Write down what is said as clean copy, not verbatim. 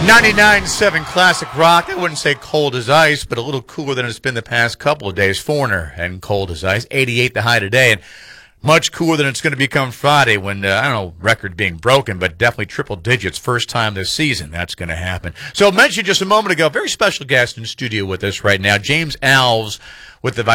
99.7 Classic Rock. I wouldn't say cold as ice, but a little cooler than it's been the past couple of days. Foreigner and cold as ice. 88 the high today, and much cooler than it's going to become Friday when, I don't know, record being broken, but definitely triple digits. First time this season that's going to happen. So I mentioned just a moment ago, very special guest in studio with us right now, James Alves with the